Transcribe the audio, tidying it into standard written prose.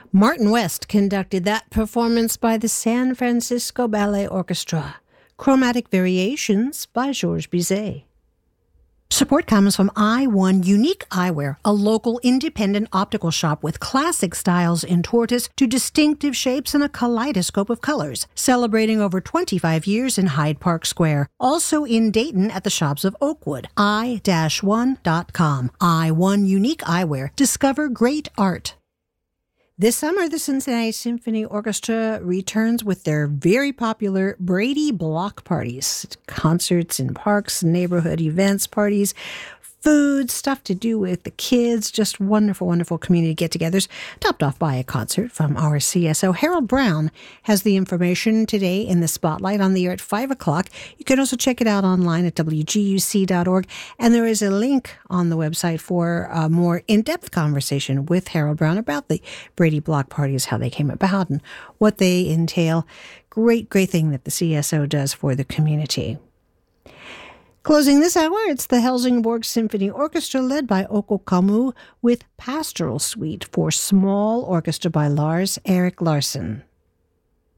Martin West conducted that performance by the San Francisco Ballet Orchestra. Chromatic Variations by Georges Bizet. Support comes from I1 Unique Eyewear, a local independent optical shop with classic styles in tortoise to distinctive shapes and a kaleidoscope of colors, celebrating over 25 years in Hyde Park Square. Also in Dayton at the shops of Oakwood. i-1.com. I1 Unique Eyewear. Discover great art. This summer, the Cincinnati Symphony Orchestra returns with their very popular Brady Block Parties. Concerts in parks, neighborhood events, parties, food, stuff to do with the kids, just wonderful, wonderful community get-togethers, topped off by a concert from our CSO. Harold Brown has the information today in the Spotlight on the air at 5 o'clock. You can also check it out online at wguc.org, and there is a link on the website for a more in-depth conversation with Harold Brown about the Brady Block Parties, how they came about, and what they entail. Great, great thing that the CSO does for the community. Closing this hour, it's the Helsingborg Symphony Orchestra led by Oko Kamu with Pastoral Suite for Small Orchestra by Lars Erik Larsen.